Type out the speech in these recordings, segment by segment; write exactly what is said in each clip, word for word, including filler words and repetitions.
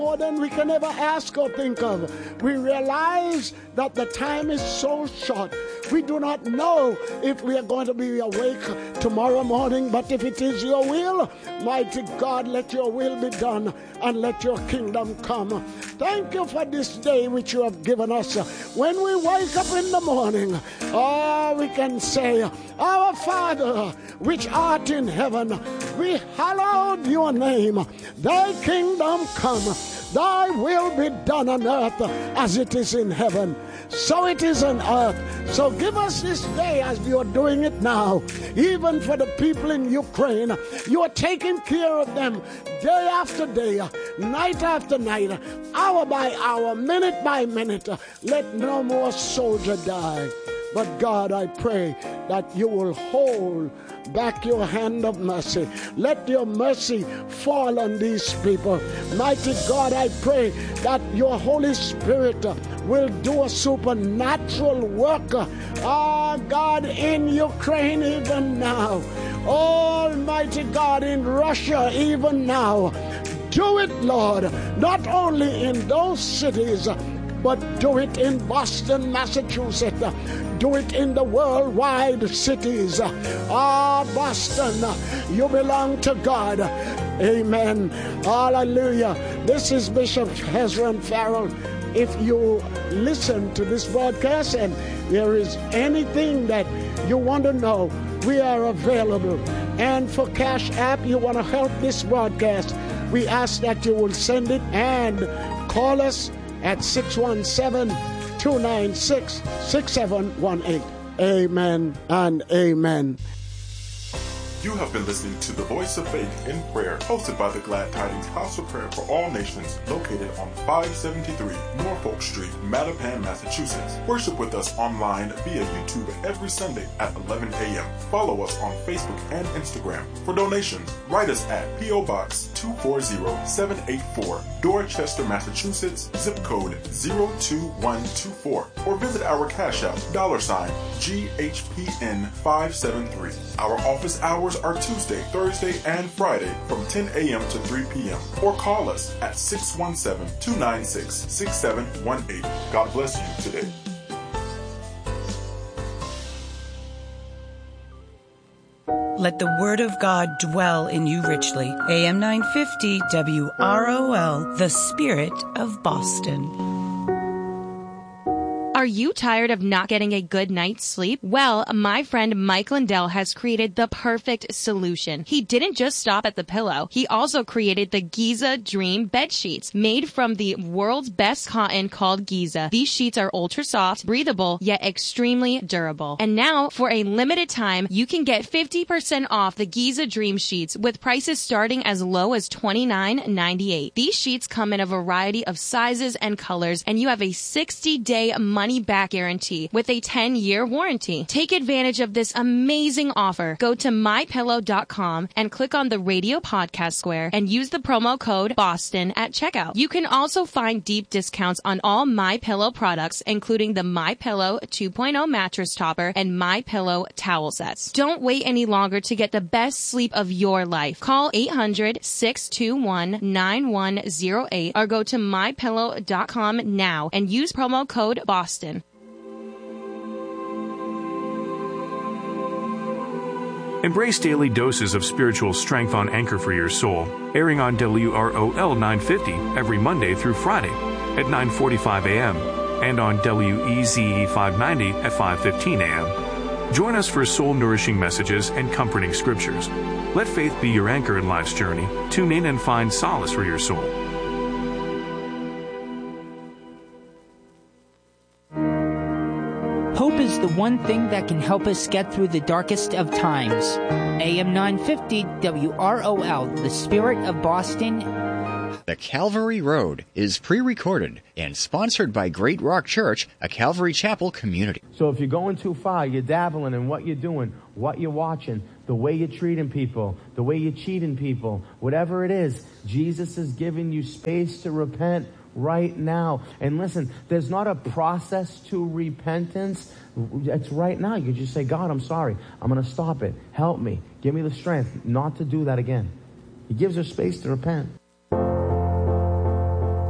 more than we can ever ask or think of. We realize that the time is so short. We do not know if we are going to be awake tomorrow morning, but if it is your will, mighty God, let your will be done and let your kingdom come. Thank you for this day which you have given us. When we wake up in the morning, oh, we can say, Our Father, which art in heaven, we hallowed your name. Thy kingdom come. Thy will be done on earth as it is in heaven. So it is on earth. So give us this day as you are doing it now. Even for the people in Ukraine, you are taking care of them day after day, night after night, hour by hour, minute by minute. Let no more soldier die. But God, I pray that you will hold back your hand of mercy. Let your mercy fall on these people. Mighty God, I pray that your Holy Spirit will do a supernatural work, ah, God, in Ukraine even now. Almighty God, in Russia even now. Do it, Lord, not only in those cities, but do it in Boston, Massachusetts. Do it in the worldwide cities. Ah, Boston, you belong to God. Amen. Hallelujah. This is Bishop Hezron Farrell. If you listen to this broadcast and there is anything that you want to know, we are available. And for Cash App, you want to help this broadcast, we ask that you will send it and call us at six one seven, two nine six, six seven one eight. Amen and amen. You have been listening to The Voice of Faith in Prayer, hosted by the Glad Tidings House of Prayer for All Nations, located on five seventy-three Norfolk Street, Mattapan, Massachusetts. Worship with us online via YouTube every Sunday at eleven a.m. Follow us on Facebook and Instagram. For donations, write us at P O Box two four zero, seven eight four, Dorchester, Massachusetts, zip code zero two one two four, or visit our Cash App, dollar sign G H P N five seven three. Our office hours are Tuesday, Thursday, and Friday from ten a.m. to three p.m. or call us at six one seven, two nine six, six seven one eight. God bless you today. Let the word of God dwell in you richly. A M nine fifty W R O L, the Spirit of Boston. Are you tired of not getting a good night's sleep? Well, my friend Mike Lindell has created the perfect solution. He didn't just stop at the pillow. He also created the Giza Dream bed sheets, made from the world's best cotton called Giza. These sheets are ultra soft, breathable, yet extremely durable. And now, for a limited time, you can get fifty percent off the Giza Dream sheets with prices starting as low as twenty-nine ninety-eight. These sheets come in a variety of sizes and colors, and you have a sixty-day money back guarantee with a ten-year warranty. Take advantage of this amazing offer. Go to my pillow dot com and click on the radio podcast square and use the promo code Boston at checkout. You can also find deep discounts on all MyPillow products, including the MyPillow two point oh mattress topper and MyPillow towel sets. Don't wait any longer to get the best sleep of your life. Call eight hundred, six two one, nine one zero eight or go to my pillow dot com now and use promo code Boston. Embrace daily doses of spiritual strength on Anchor for Your Soul, airing on W R O L nine fifty every Monday through Friday at nine forty-five a.m. and on W E Z E five ninety at five fifteen a.m. Join us for soul-nourishing messages and comforting scriptures. Let faith be your anchor in life's journey. Tune in and find solace for your soul. Hope is the one thing that can help us get through the darkest of times. A M nine fifty W R O L, the Spirit of Boston. The Calvary Road is pre-recorded and sponsored by Great Rock Church, a Calvary Chapel community. So if you're going too far, you're dabbling in what you're doing, what you're watching, the way you're treating people, the way you're cheating people, whatever it is, Jesus is giving you space to repent right now. And listen, there's not a process to repentance. It's right now. You just say, God, I'm sorry. I'm going to stop it. Help me. Give me the strength not to do that again. He gives us space to repent.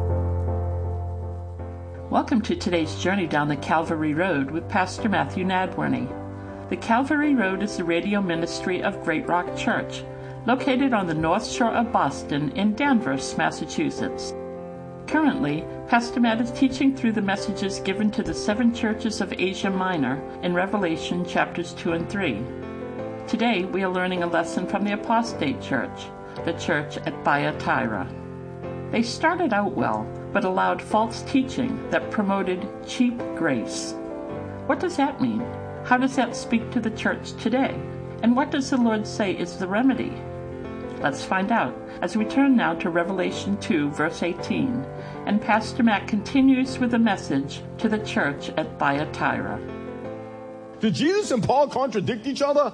Welcome to today's journey down the Calvary Road with Pastor Matthew Nadworny. The Calvary Road is the radio ministry of Great Rock Church, located on the North Shore of Boston in Danvers, Massachusetts. Currently, Pastor Matt is teaching through the messages given to the seven churches of Asia Minor in Revelation chapters two and three. Today, we are learning a lesson from the apostate church, the church at Thyatira. They started out well, but allowed false teaching that promoted cheap grace. What does that mean? How does that speak to the church today? And what does the Lord say is the remedy? Let's find out as we turn now to Revelation two, verse eighteen, and Pastor Matt continues with a message to the church at Thyatira. Did Jesus and Paul contradict each other?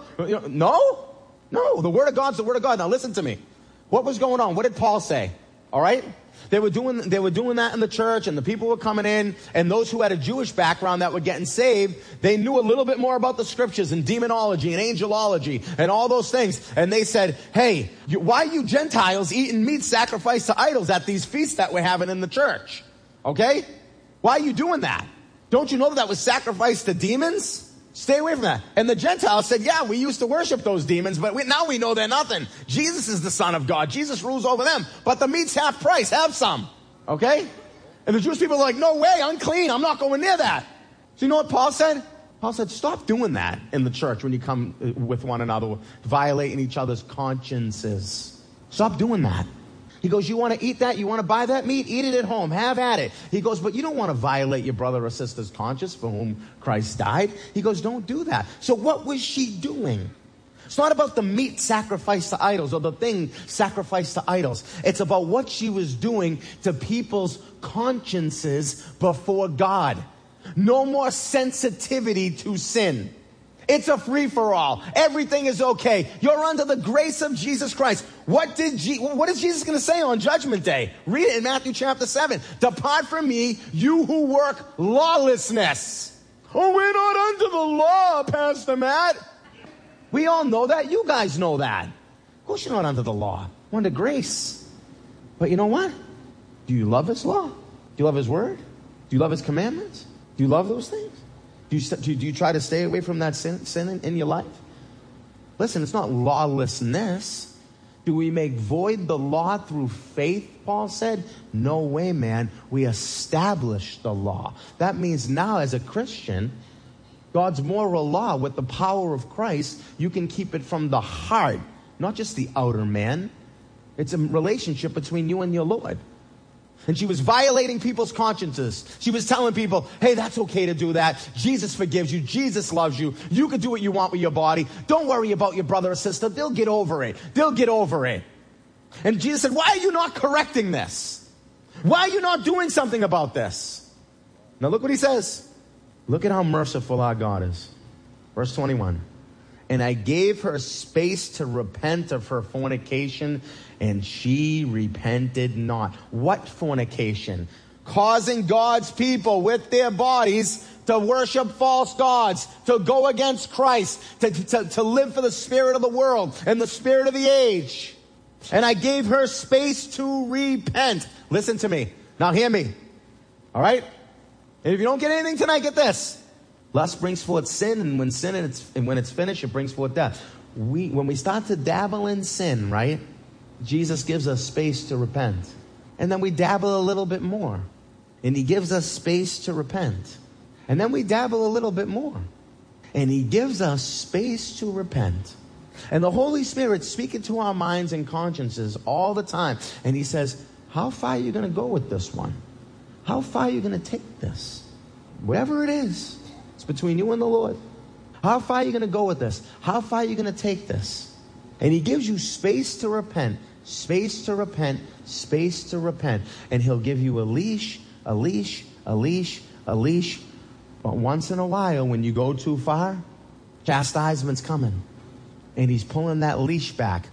No? No, the Word of God's the Word of God. Now listen to me. What was going on? What did Paul say? All right? They were doing they were doing that in the church, and the people were coming in, and those who had a Jewish background that were getting saved, they knew a little bit more about the scriptures and demonology and angelology and all those things. And they said, hey, you, why are you Gentiles eating meat sacrificed to idols at these feasts that we're having in the church? Okay? Why are you doing that? Don't you know that that was sacrificed to demons? Stay away from that. And the Gentiles said, yeah, we used to worship those demons, but we, now we know they're nothing. Jesus is the Son of God. Jesus rules over them. But the meat's half price. Have some. Okay? And the Jewish people are like, no way, unclean. I'm not going near that. So you know what Paul said? Paul said, stop doing that in the church when you come with one another, violating each other's consciences. Stop doing that. He goes, you want to eat that? You want to buy that meat? Eat it at home. Have at it. He goes, but you don't want to violate your brother or sister's conscience for whom Christ died. He goes, don't do that. So what was she doing? It's not about the meat sacrificed to idols or the thing sacrificed to idols. It's about what she was doing to people's consciences before God. No more sensitivity to sin. It's a free-for-all. Everything is okay. You're under the grace of Jesus Christ. What did Je- what is Jesus going to say on Judgment Day? Read it in Matthew chapter seven. Depart from me, you who work lawlessness. Oh, we're not under the law, Pastor Matt. We all know that. You guys know that. Of course you're not under the law. We're under grace. But you know what? Do you love His law? Do you love His word? Do you love His commandments? Do you love those things? Do you, do you try to stay away from that sin, sin in, in your life? Listen, it's not lawlessness. Do we make void the law through faith, Paul said? No way, man. We establish the law. That means now as a Christian, God's moral law with the power of Christ, you can keep it from the heart, not just the outer man. It's a relationship between you and your Lord. And she was violating people's consciences. She was telling people, hey, that's okay to do that. Jesus forgives you. Jesus loves you. You can do what you want with your body. Don't worry about your brother or sister. They'll get over it. They'll get over it. And Jesus said, why are you not correcting this? Why are you not doing something about this? Now look what he says. Look at how merciful our God is. Verse twenty-one. And I gave her space to repent of her fornication, and she repented not. What fornication? Causing God's people with their bodies to worship false gods, to go against Christ, to, to, to live for the spirit of the world and the spirit of the age. And I gave her space to repent. Listen to me. Now hear me. All right? And if you don't get anything tonight, get this. Lust brings forth sin, and when sin and, it's, and when it's finished, it brings forth death. We, when we start to dabble in sin, right, Jesus gives us space to repent. And then we dabble a little bit more. And He gives us space to repent. And then we dabble a little bit more. And He gives us space to repent. And the Holy Spirit's speaking to our minds and consciences all the time. And He says, how far are you going to go with this one? How far are you going to take this? Whatever it is. It's between you and the Lord. How far are you going to go with this? How far are you going to take this? And He gives you space to repent, space to repent, space to repent. And He'll give you a leash, a leash, a leash, a leash. But once in a while, when you go too far, chastisement's coming. And He's pulling that leash back.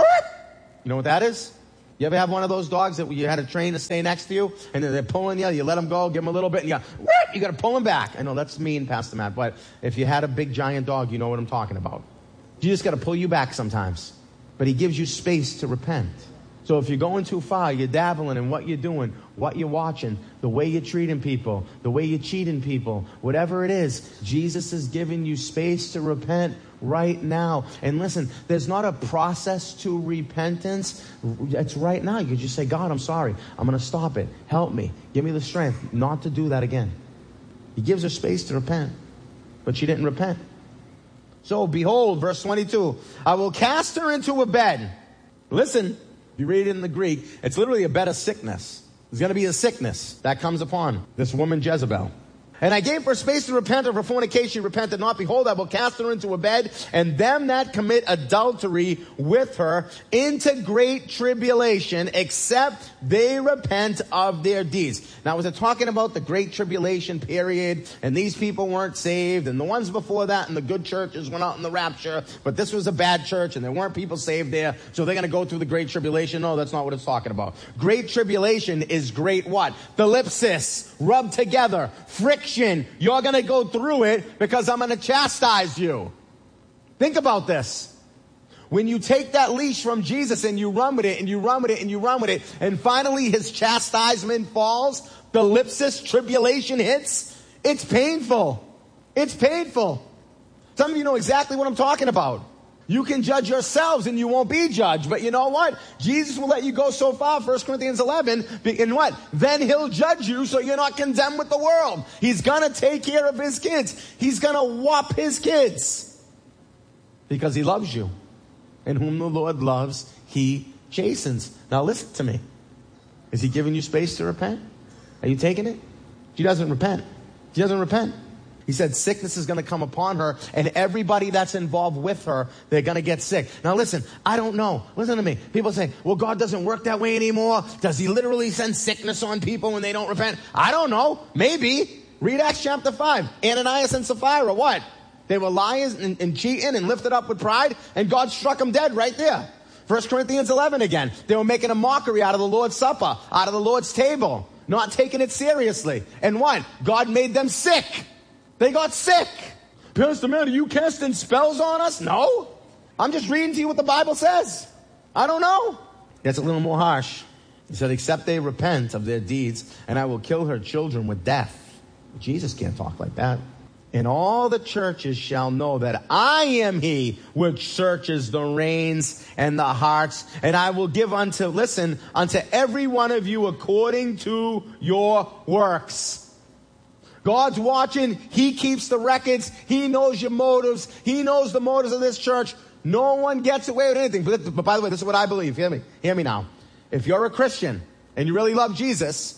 You know what that is? You ever have one of those dogs that you had to train to stay next to you, and they're pulling you, you let them go, give them a little bit, and you got, you got to pull them back. I know that's mean, Pastor Matt, but if you had a big giant dog, you know what I'm talking about. You just got to pull you back sometimes. But He gives you space to repent. So if you're going too far, you're dabbling in what you're doing, what you're watching, the way you're treating people, the way you're cheating people, whatever it is, Jesus is giving you space to repent right now. And listen, there's not a process to repentance. It's right now. You just say, God, I'm sorry. I'm going to stop it. Help me. Give me the strength not to do that again. He gives her space to repent, but she didn't repent. So behold, verse twenty-two, I will cast her into a bed. Listen. If you read it in the Greek, it's literally a bed of sickness. There's going to be a sickness that comes upon this woman Jezebel. And I gave her space to repent of her fornication. She repented not. Behold, I will cast her into a bed, and them that commit adultery with her into great tribulation, except they repent of their deeds. Now, was it talking about the great tribulation period, and these people weren't saved, and the ones before that and the good churches went out in the rapture, but this was a bad church, and there weren't people saved there, so they're going to go through the great tribulation? No, that's not what it's talking about. Great tribulation is great what? Thalipsis, rubbed together, friction. You're going to go through it because I'm going to chastise you. Think about this. When you take that leash from Jesus and you run with it and you run with it and you run with it, and finally his chastisement falls, the thalipsis, tribulation hits, it's painful. It's painful. Some of you know exactly what I'm talking about. You can judge yourselves and you won't be judged. But you know what? Jesus will let you go so far, First Corinthians eleven, in what? Then he'll judge you so you're not condemned with the world. He's going to take care of his kids. He's going to whop his kids. Because he loves you. And whom the Lord loves, he chastens. Now listen to me. Is he giving you space to repent? Are you taking it? She doesn't repent. She doesn't repent. He said sickness is going to come upon her, and everybody that's involved with her, they're going to get sick. Now listen, I don't know. Listen to me. People say, well, God doesn't work that way anymore. Does he literally send sickness on people when they don't repent? I don't know. Maybe. Read Acts chapter five. Ananias and Sapphira, what? They were liars and, and cheating and lifted up with pride, and God struck them dead right there. First Corinthians eleven again. They were making a mockery out of the Lord's Supper, out of the Lord's table, not taking it seriously. And what? God made them sick. They got sick. Pastor man, are you casting spells on us? No. I'm just reading to you what the Bible says. I don't know. That's a little more harsh. He said, except they repent of their deeds, and I will kill her children with death. Jesus can't talk like that. And all the churches shall know that I am he which searches the reins and the hearts, and I will give unto, listen, unto every one of you according to your works. God's watching. He keeps the records. He knows your motives. He knows the motives of this church. No one gets away with anything. But, but by the way, this is what I believe. Hear me. Hear me now. If you're a Christian and you really love Jesus,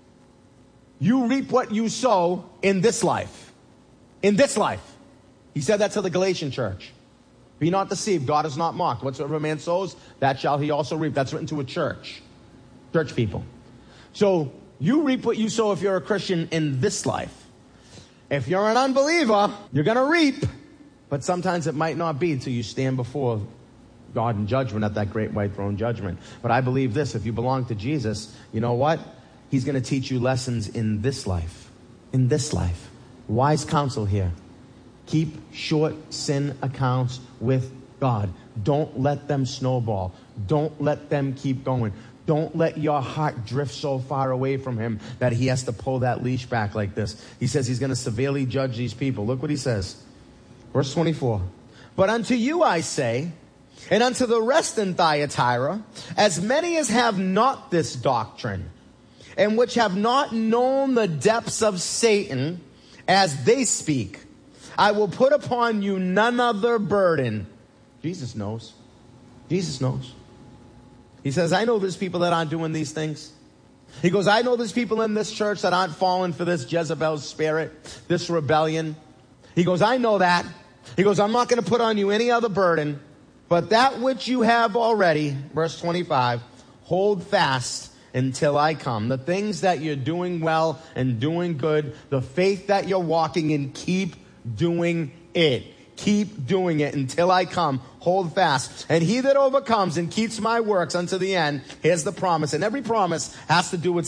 you reap what you sow in this life. In this life. He said that to the Galatian church. Be not deceived. God is not mocked. Whatsoever a man sows, that shall he also reap. That's written to a church. Church people. So, you reap what you sow if you're a Christian in this life. If you're an unbeliever, you're going to reap. But sometimes it might not be until you stand before God in judgment at that great white throne judgment. But I believe this, if you belong to Jesus, you know what? He's going to teach you lessons in this life. In this life. Wise counsel here. Keep short sin accounts with God. Don't let them snowball. Don't let them keep going. Don't let your heart drift so far away from him that he has to pull that leash back like this. He says he's going to severely judge these people. Look what he says. Verse twenty-four. But unto you I say, and unto the rest in Thyatira, as many as have not this doctrine, and which have not known the depths of Satan, as they speak, I will put upon you none other burden. Jesus knows. Jesus knows. He says, I know there's people that aren't doing these things. He goes, I know there's people in this church that aren't falling for this Jezebel spirit, this rebellion. He goes, I know that. He goes, I'm not going to put on you any other burden, but that which you have already, verse twenty-five, hold fast until I come. The things that you're doing well and doing good, the faith that you're walking in, keep doing it. Keep doing it until I come. Hold fast. And he that overcomes and keeps my works unto the end, here's the promise. And every promise has to do with